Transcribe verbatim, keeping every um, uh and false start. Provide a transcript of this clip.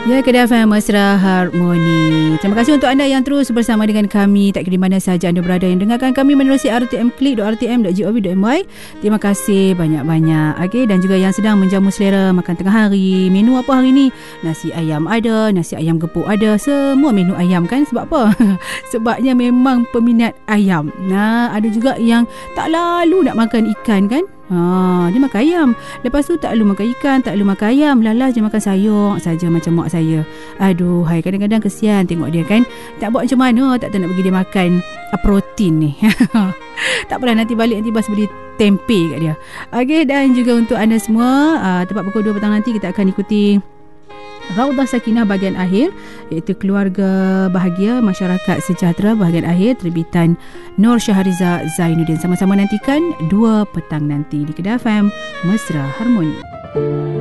Ya, Kedah F M Mesra Harmoni. Terima kasih untuk anda yang terus bersama dengan kami, tak kira di mana sahaja anda berada, yang dengarkan kami menerusi r t m klik dot r t m dot gov dot m y. Terima kasih banyak-banyak. Okey, dan juga yang sedang menjamu selera makan tengah hari, menu apa hari ni? Nasi ayam ada, nasi ayam gepuk ada, semua menu ayam kan? Sebab apa? Sebabnya memang peminat ayam. Nah, ada juga yang tak lalu nak makan ikan kan? Ha, dia makan ayam. Lepas tu tak lalu makan ikan, tak lalu makan ayam, lalas je makan sayur saja macam mak saya. Aduh, hai, kadang-kadang kesian tengok dia kan. Tak buat macam mana, tak tahu nak bagi dia makan uh, protein ni. Tak apalah, nanti balik nanti bas beli tempe kat dia. Okey, dan juga untuk anda semua, uh, tepat pukul dua petang nanti kita akan ikuti Raudah Sakinah bahagian akhir, iaitu Keluarga Bahagia Masyarakat Sejahtera bahagian akhir, terbitan Nur Syahriza Zainuddin. Sama-sama nantikan dua petang nanti di Kedah F M Mesra Harmoni.